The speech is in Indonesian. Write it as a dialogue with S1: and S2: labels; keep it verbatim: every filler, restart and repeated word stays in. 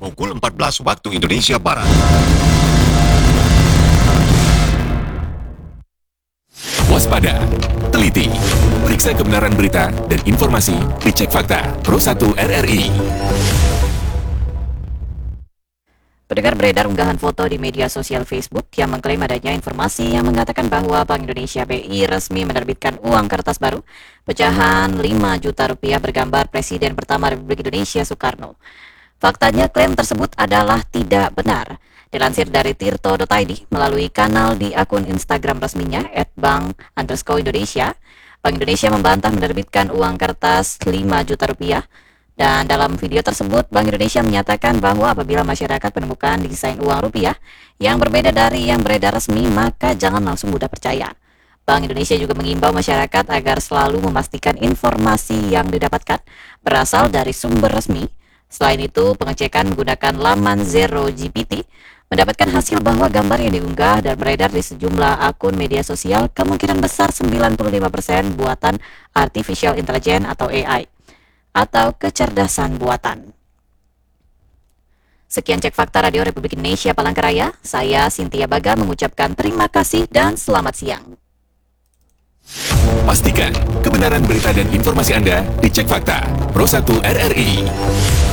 S1: pukul empat belas waktu Indonesia Barat.
S2: Waspada, teliti, periksa kebenaran berita dan informasi dicek fakta Pro satu R R I.
S3: Pendengar, beredar unggahan foto di media sosial Facebook yang mengklaim adanya informasi yang mengatakan bahwa Bank Indonesia B I resmi menerbitkan uang kertas baru pecahan lima juta rupiah bergambar Presiden pertama Republik Indonesia Soekarno. Faktanya, klaim tersebut adalah tidak benar. Dilansir dari tirto titik i d melalui kanal di akun Instagram resminya et bank underscore Indonesia, Bank Indonesia membantah menerbitkan uang kertas lima juta rupiah. Dan dalam video tersebut, Bank Indonesia menyatakan bahwa apabila masyarakat menemukan desain uang rupiah yang berbeda dari yang beredar resmi, maka jangan langsung mudah percaya. Bank Indonesia juga mengimbau masyarakat agar selalu memastikan informasi yang didapatkan berasal dari sumber resmi. Selain itu, pengecekan menggunakan laman Zero G P T mendapatkan hasil bahwa gambar yang diunggah dan beredar di sejumlah akun media sosial kemungkinan besar sembilan puluh lima persen buatan Artificial Intelligence atau A I. Atau kecerdasan buatan. Sekian Cek Fakta Radio Republik Indonesia Palangkaraya. Saya Cynthia Baga mengucapkan terima kasih dan selamat siang.
S2: Pastikan kebenaran berita dan informasi Anda dicek fakta Pro satu R R I.